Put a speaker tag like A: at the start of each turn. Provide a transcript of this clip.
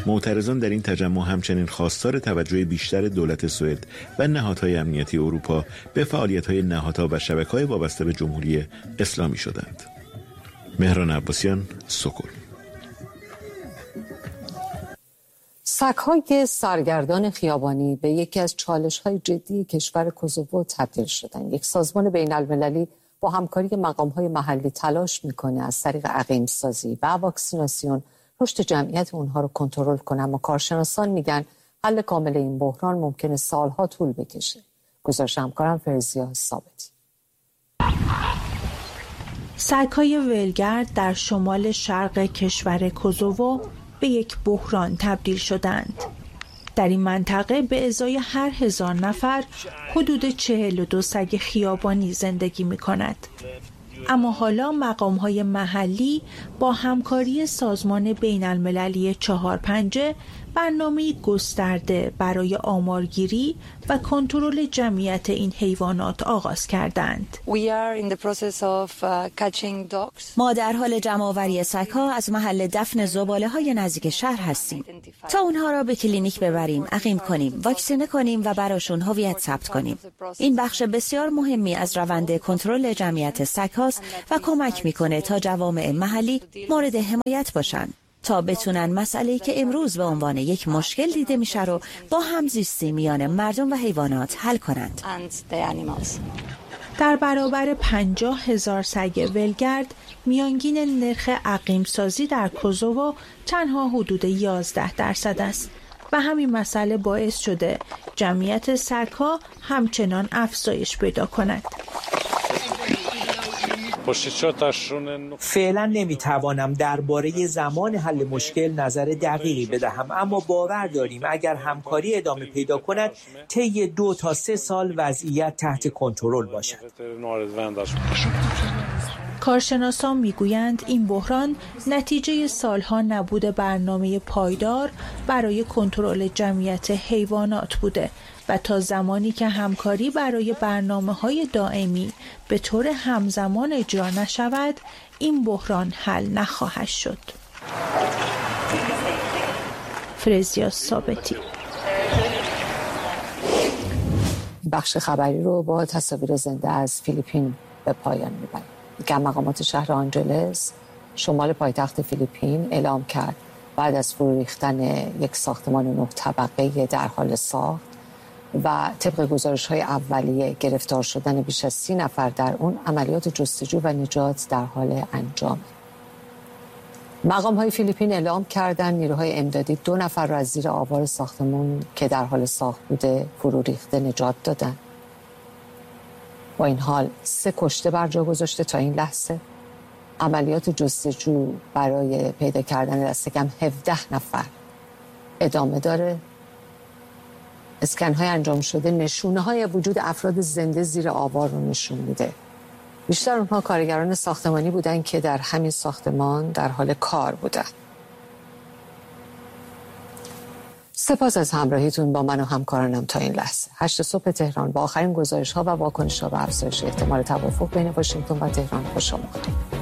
A: معترضان در این تجمع همچنین خواستار توجه بیشتر دولت سوئد و نهادهای امنیتی اروپا به فعالیت‌های نهادها و شبکه‌های وابسته به جمهوری اسلامی شدند. مهران عباسیان، سکل.
B: سگ‌های سرگردان خیابانی به یکی از چالش‌های جدی کشور کوزوو تبدیل شدند. یک سازمان بین‌المللی با همکاری مقام‌های محلی تلاش می‌کنه از طریق عقیم‌سازی و واکسیناسیون رشد جمعیت اونها رو کنترل کنه، اما کارشناسان میگن حل کامل این بحران ممکنه سالها طول بکشه. گزارش همکارم فرزیا ثابتی.
C: سگ‌های ولگرد در شمال شرق کشور کوزوو به یک بحران تبدیل شدند. در این منطقه به ازای هر 1000 نفر حدود 42 سگ خیابانی زندگی می کند. اما حالا مقام‌های محلی با همکاری سازمان بین‌المللی 4پنجه برنامه گسترده برای آمارگیری و کنترل جمعیت این حیوانات آغاز کردند.
D: ما در حال جمع‌آوری سگ‌ها از محل دفن زباله‌های نزدیک شهر هستیم تا اونها را به کلینیک ببریم، عقیم کنیم، واکسینه کنیم و براشون هویت ثبت کنیم. این بخش بسیار مهمی از روند کنترل جمعیت سگ‌هاست و کمک می‌کنه تا جوامع محلی مورد حمایت باشن تا بتونن مسئله‌ای که امروز به عنوان یک مشکل دیده میشه رو با همزیستی میان مردم و حیوانات حل کنند.
C: در برابر 50,000 سگ ولگرد، میانگین نرخ عقیم‌سازی در کوزوو تنها حدود 11% است و همین مسئله باعث شده جمعیت سگ‌ها همچنان افزایش پیدا کند.
E: فعلا نمیتوانم درباره زمان حل مشکل نظر دقیقی بدهم، اما باور داریم اگر همکاری ادامه پیدا کند طی 2 تا 3 سال وضعیت تحت کنترل باشد.
C: کارشناسان میگویند این بحران نتیجه سالها نبود برنامه پایدار برای کنترل جمعیت حیوانات بوده و تا زمانی که همکاری برای برنامه‌های دائمی به طور همزمان اجرا نشود، این بحران حل نخواهد شد. فرزیا ثابتی.
B: بخش خبری رو با تصاویر زنده از فیلیپین به پایان می‌بریم. مقامات شهر آنجلس شمال پایتخت فیلیپین اعلام کرد بعد از فرو ریختن یک ساختمان 9 طبقه در حال ساخت و طبق گزارش‌های اولیه گرفتار شدن بیش از 30 نفر در اون، عملیات جستجو و نجات در حال انجام. مقام‌های فیلیپین اعلام کردند نیروهای امدادی 2 نفر را از زیر آوار ساختمان که در حال ساخت بوده فرو ریخته نجات دادند. با این حال 3 کشته بر جا گذاشته تا این لحظه. عملیات جستجو برای پیدا کردن دست کم 17 نفر ادامه داره. اسکن‌های انجام شده نشونه‌های وجود افراد زنده زیر آوار رو نشون میده. بیشتر اونها کارگران ساختمانی بودن که در همین ساختمان در حال کار بودن. سپاس از همراهیتون با من و همکارانم تا این لحظه. 8 صبح تهران با آخرین گزارش‌ها و واکنش‌ها به افزایش احتمال توافق بین واشنگتن و تهران خوش آمدید.